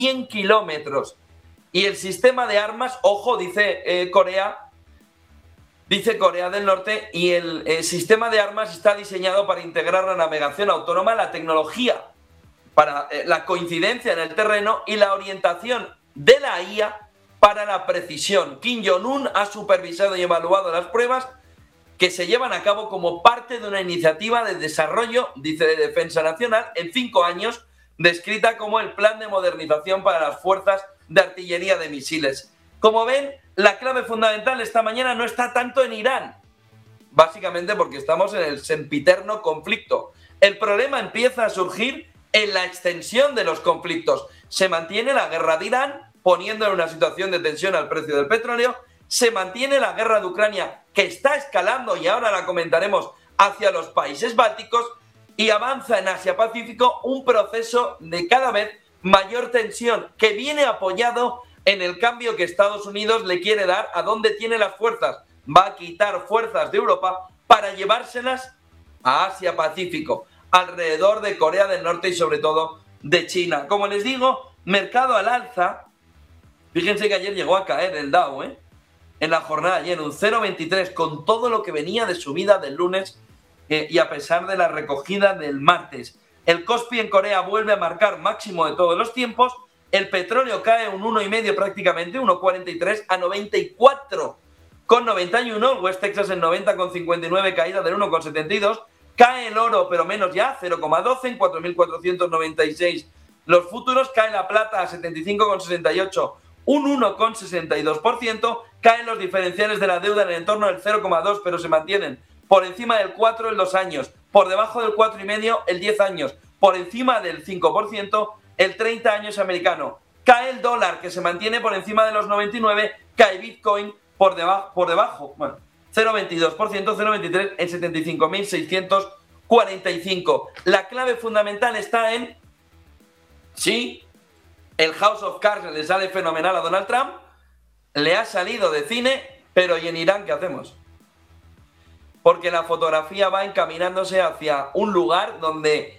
100 kilómetros. Y el sistema de armas, ojo, dice Corea del Norte, y el sistema de armas está diseñado para integrar la navegación autónoma, la tecnología para la coincidencia en el terreno y la orientación de la IA para la precisión. Kim Jong-un ha supervisado y evaluado las pruebas que se llevan a cabo como parte de una iniciativa de desarrollo, dice, de defensa nacional en 5 años, descrita como el plan de modernización para las fuerzas de artillería de misiles. Como ven, la clave fundamental esta mañana no está tanto en Irán, básicamente porque estamos en el sempiterno conflicto. El problema empieza a surgir en la extensión de los conflictos. Se mantiene la guerra de Irán, poniendo en una situación de tensión al precio del petróleo. Se mantiene la guerra de Ucrania, que está escalando, y ahora la comentaremos, hacia los países bálticos, y avanza en Asia-Pacífico un proceso de cada vez mayor tensión que viene apoyado en el cambio que Estados Unidos le quiere dar a dónde tiene las fuerzas. Va a quitar fuerzas de Europa para llevárselas a Asia-Pacífico, alrededor de Corea del Norte y sobre todo de China. Como les digo, mercado al alza. Fíjense que ayer llegó a caer el Dow, en la jornada ayer, un 0,23, con todo lo que venía de subida del lunes y a pesar de la recogida del martes. El Kospi en Corea vuelve a marcar máximo de todos los tiempos. El petróleo cae un 1,5 prácticamente, 1,43 a 94,91. El West Texas en 90,59, caída del 1,72. Cae el oro, pero menos ya, 0,12 en 4.496. Los futuros, cae la plata a 75,68, un 1,62%. Caen los diferenciales de la deuda en el entorno del 0,2, pero se mantienen por encima del 4 el 2 años, por debajo del 4,5 el 10 años, por encima del 5% el 30 años americano. Cae el dólar, que se mantiene por encima de los 99, cae Bitcoin por debajo, bueno, 0,22%, 0,23 en 75.645. La clave fundamental está en si el House of Cards le sale fenomenal a Donald Trump, le ha salido de cine, pero ¿y en Irán qué hacemos? Porque la fotografía va encaminándose hacia un lugar donde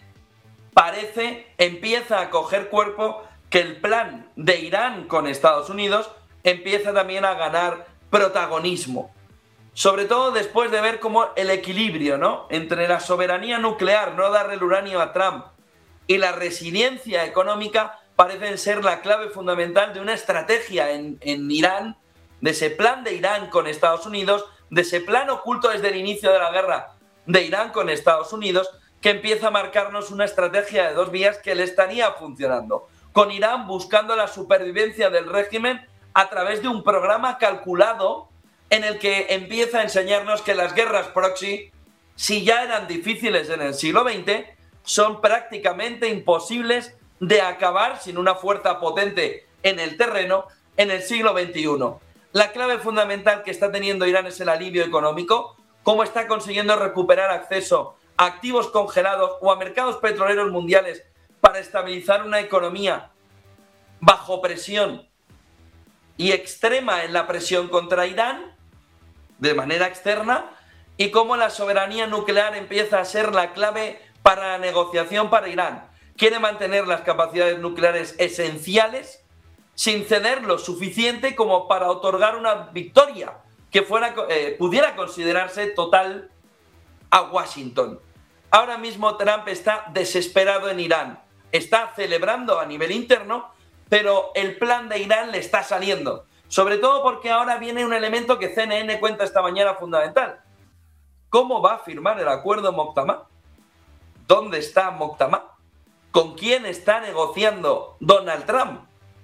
empieza a coger cuerpo, que el plan de Irán con Estados Unidos empieza también a ganar protagonismo. Sobre todo después de ver cómo el equilibrio, ¿no?, entre la soberanía nuclear, no darle el uranio a Trump, y la resiliencia económica parecen ser la clave fundamental de una estrategia en Irán, de ese plan de Irán con Estados Unidos, de ese plan oculto desde el inicio de la guerra de Irán con Estados Unidos, que empieza a marcarnos una estrategia de 2 vías que le estaría funcionando. Con Irán buscando la supervivencia del régimen a través de un programa calculado en el que empieza a enseñarnos que las guerras proxy, si ya eran difíciles en el siglo XX, son prácticamente imposibles de acabar sin una fuerza potente en el terreno en el siglo XXI. La clave fundamental que está teniendo Irán es el alivio económico, cómo está consiguiendo recuperar acceso a activos congelados o a mercados petroleros mundiales para estabilizar una economía bajo presión y extrema en la presión contra Irán, de manera externa, y cómo la soberanía nuclear empieza a ser la clave para la negociación para Irán. Quiere mantener las capacidades nucleares esenciales sin ceder lo suficiente como para otorgar una victoria que pudiera considerarse total a Washington. Ahora mismo Trump está desesperado en Irán. Está celebrando a nivel interno, pero el plan de Irán le está saliendo. Sobre todo porque ahora viene un elemento que CNN cuenta esta mañana fundamental. ¿Cómo va a firmar el acuerdo Moctamá? ¿Dónde está Moctamá? ¿Con quién está negociando Donald Trump?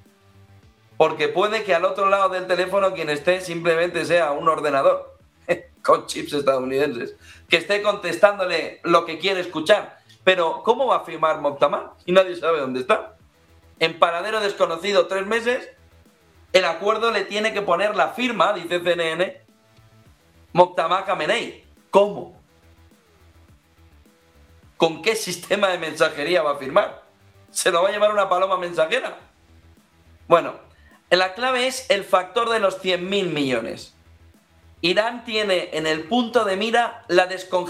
Porque puede que al otro lado del teléfono quien esté simplemente sea un ordenador con chips estadounidenses, que esté contestándole lo que quiere escuchar. Pero ¿cómo va a firmar Moctamá? Y nadie sabe dónde está. En paradero desconocido 3 meses, el acuerdo le tiene que poner la firma, dice CNN, Moctamá Khamenei. ¿Cómo? ¿Con qué sistema de mensajería va a firmar? ¿Se lo va a llevar una paloma mensajera? Bueno, la clave es el factor de los 100.000 millones. Irán tiene en el punto de mira la descongelación